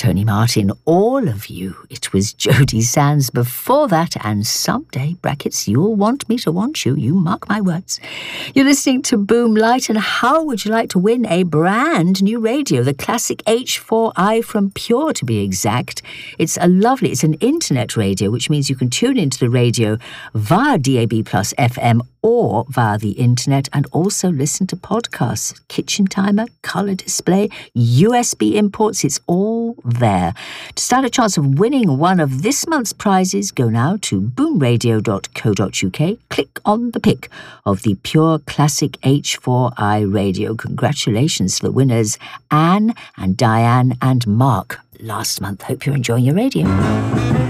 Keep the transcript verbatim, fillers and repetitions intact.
Tony Martin, all of you. It was Jodie Sands before that, and someday, brackets, you'll want me to want you. You mark my words. You're listening to Boom Light, and how would you like to win a brand new radio? The classic H four i from Pure, to be exact. It's a lovely, it's an internet radio, which means you can tune into the radio via D A B plus F M or via the internet, and also listen to podcasts, kitchen timer, colour display, U S B imports, it's all there. To stand a chance of winning one of this month's prizes, go now to boom radio dot co dot uk, click on the pic of the Pure Classic H four i radio. Congratulations to the winners, Anne and Diane and Mark, last month. Hope you're enjoying your radio.